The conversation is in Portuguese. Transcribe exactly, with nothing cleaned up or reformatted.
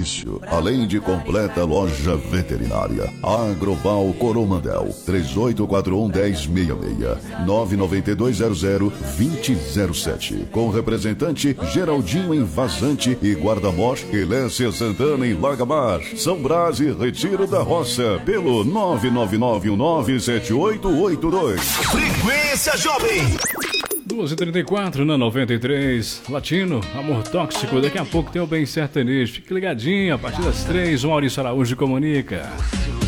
benefício, além de completa loja veterinária. Agroval Coromandel, três oito quatro um, um zero seis seis, nove nove dois zero zero, dois zero zero sete. Com representante Geraldinho em Vazante e Guarda-Mor, Elécia Santana em Lagamar, São Brás e Retiro da Roça, pelo nove nove nove um nove sete oito oito dois. Frequência Jovem. duas e trinta e quatro na noventa e três. Latino, Amor Tóxico. Daqui a pouco tem o Bem Sertanejo. Fique ligadinho, a partir das três, o Maurício Araújo comunica.